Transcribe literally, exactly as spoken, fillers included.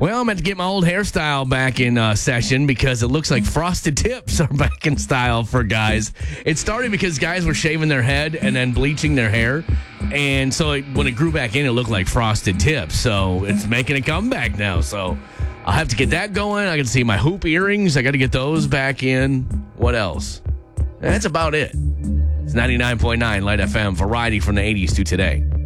Well, I'm going to get my old hairstyle back in uh, session because it looks like frosted tips are back in style for guys. It started because guys were shaving their head and then bleaching their hair. And so it, when it grew back in, it looked like frosted tips. So it's making a comeback now. So I'll have to get that going. I can see my hoop earrings. I got to get those back in. What else? That's about it. It's ninety-nine point nine Light F M, variety from the eighties to today.